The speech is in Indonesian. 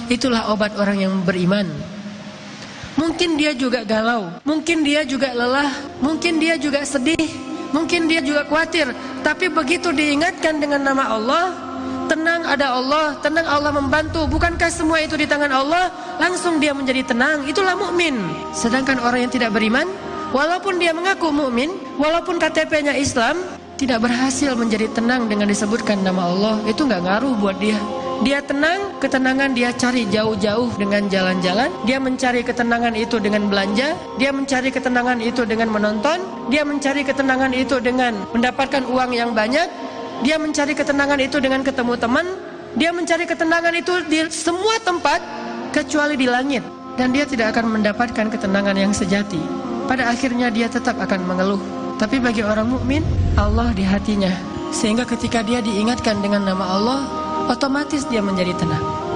Itulah obat orang yang beriman. Mungkin dia juga galau, mungkin dia juga lelah, mungkin dia juga sedih, mungkin dia juga khawatir. Tapi begitu diingatkan dengan nama Allah, tenang ada Allah, tenang Allah membantu. Bukankah semua itu di tangan Allah? Langsung dia menjadi tenang. Itulah mukmin. Sedangkan orang yang tidak beriman, walaupun dia mengaku mukmin, walaupun KTP-nya Islam, tidak berhasil menjadi tenang dengan disebutkan nama Allah. Itu nggak ngaruh buat dia. Dia tenang, ketenangan dia cari jauh-jauh dengan jalan-jalan. Dia mencari ketenangan itu dengan belanja. Dia mencari ketenangan itu dengan menonton. Dia mencari ketenangan itu dengan mendapatkan uang yang banyak. Dia mencari ketenangan itu dengan ketemu teman. Dia mencari ketenangan itu di semua tempat kecuali di langit. Dan dia tidak akan mendapatkan ketenangan yang sejati. Pada akhirnya dia tetap akan mengeluh. Tapi bagi orang mukmin, Allah di hatinya. Sehingga ketika dia diingatkan dengan nama Allah, otomatis dia menjadi tenang.